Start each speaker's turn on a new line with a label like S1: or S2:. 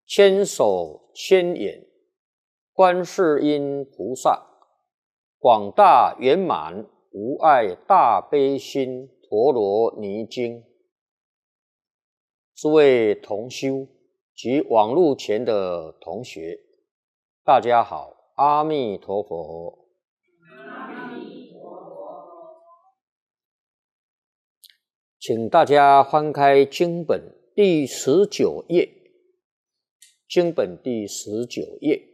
S1: 千手千眼，观世音菩萨，广大圆满无碍大悲心陀罗尼经。诸位同修及网络前的同学，大家好，阿弥陀佛。
S2: 阿弥陀佛。
S1: 请大家翻开经本第19页，经本第19页。